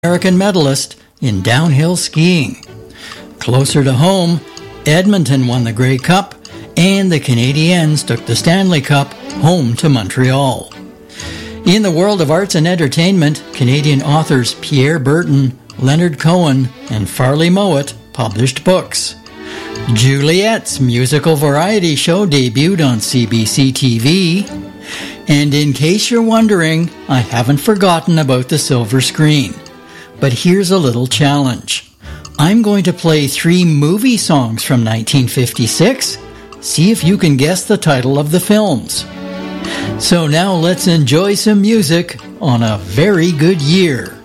American medalist in downhill skiing. Closer to home, Edmonton won the Grey Cup, and the Canadiens took the Stanley Cup home to Montreal. In the world of arts and entertainment, Canadian authors Pierre Berton, Leonard Cohen, and Farley Mowat published books. Juliet's musical variety show debuted on CBC TV. And in case you're wondering, I haven't forgotten about the silver screen. But here's a little challenge. I'm going to play 3 movie songs from 1956. See if you can guess the title of the films. So now let's enjoy some music on a very good year.